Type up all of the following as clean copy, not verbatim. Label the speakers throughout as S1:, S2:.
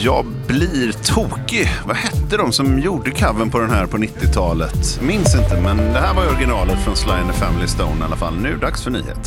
S1: Jag blir tokig. Vad hette de som gjorde covern på den här på 90-talet? Minns inte, men det här var originalet från Sly and the Family Stone i alla fall. Nu dags för nyhet.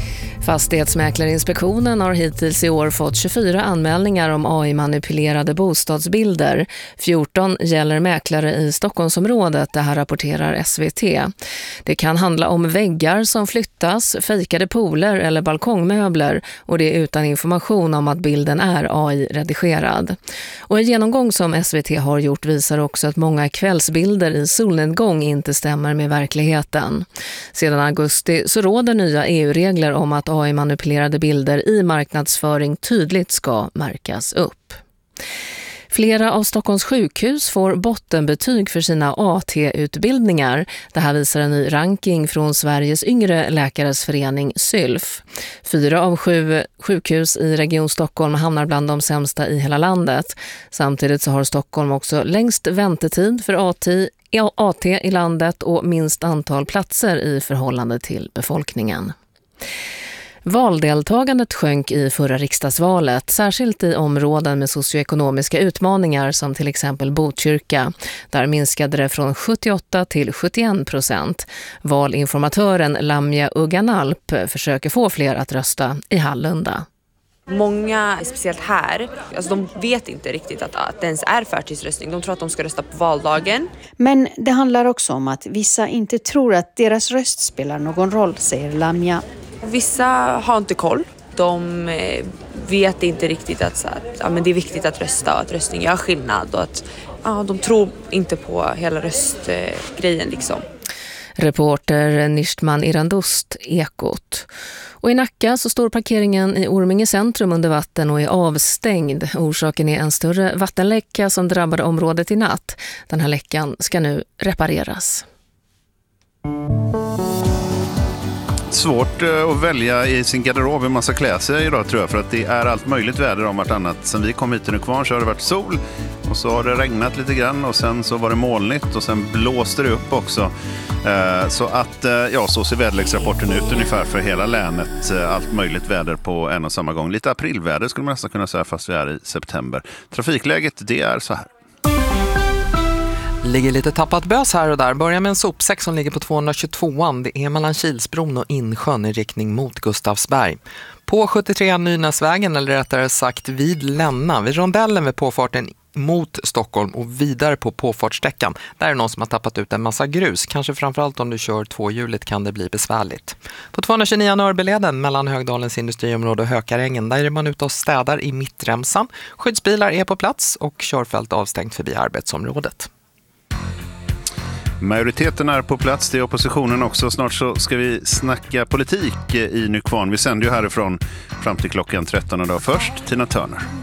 S2: Fastighetsmäklarinspektionen har hittills i år fått 24 anmälningar om AI-manipulerade bostadsbilder. 14 gäller mäklare i Stockholmsområdet, det här rapporterar SVT. Det kan handla om väggar som flyttas, fejkade pooler eller balkongmöbler, och det är utan information om att bilden är AI-redigerad. Och en genomgång som SVT har gjort visar också att många kvällsbilder i solnedgång inte stämmer med verkligheten. Sedan augusti så råder nya EU-regler om att AI-manipulerade bilder i marknadsföring tydligt ska märkas upp. Flera av Stockholms sjukhus får bottenbetyg för sina AT-utbildningar. Det här visar en ny ranking från Sveriges yngre läkares förening SYLF. 4 av 7 sjukhus i Region Stockholm hamnar bland de sämsta i hela landet. Samtidigt så har Stockholm också längst väntetid för AT i landet och minst antal platser i förhållande till befolkningen. Valdeltagandet sjönk i förra riksdagsvalet, särskilt i områden med socioekonomiska utmaningar som till exempel Botkyrka. Där minskade det från 78 till 71%. Valinformatören Lamia Uganalp försöker få fler att rösta i Hallunda.
S3: Många, speciellt här, alltså de vet inte riktigt att det ens är förtidsröstning. De tror att de ska rösta på valdagen.
S4: Men det handlar också om att vissa inte tror att deras röst spelar någon roll, säger Lamia.
S3: Vissa har inte koll. De vet inte riktigt att men det är viktigt att rösta och att röstning gör skillnad. Och att de tror inte på hela röstgrejen liksom.
S2: Reporter Nishtman Irandust, Ekot. Och i Nacka så står parkeringen i Orminge centrum under vatten och är avstängd. Orsaken är en större vattenläcka som drabbade området i natt. Den här läckan ska nu repareras.
S1: Svårt att välja i sin garderob en massa kläder idag tror jag, för att det är allt möjligt väder om vartannat. Sen vi kom hit till Nykvarn så har det varit sol och så har det regnat lite grann och sen så var det molnigt och sen blåste det upp också. Så att så ser väderleksrapporten ut ungefär för hela länet. Allt möjligt väder på en och samma gång. Lite aprilväder skulle man nästan kunna säga fast vi är i september. Trafikläget det är så här.
S5: Ligger lite tappat bös här och där. Börjar med en sopsäck som ligger på 222an. Det är mellan Kilsbron och Insjön i riktning mot Gustavsberg. På 73 Nynäsvägen, eller rättare sagt vid Länna, vid rondellen vid påfarten mot Stockholm och vidare på påfartsträckan. Där är någon som har tappat ut en massa grus. Kanske framförallt om du kör tvåhjuligt kan det bli besvärligt. På 229 Nörbyleden mellan Högdalens industriområde och Hökarängen, där är man ute och städar i mittremsan. Skyddsbilar är på plats och körfält avstängt förbi arbetsområdet.
S1: Majoriteten är på plats, det är oppositionen också. Snart så ska vi snacka politik i Nykvarn. Vi sänder ju härifrån fram till klockan 13 idag. Först Tina Turner.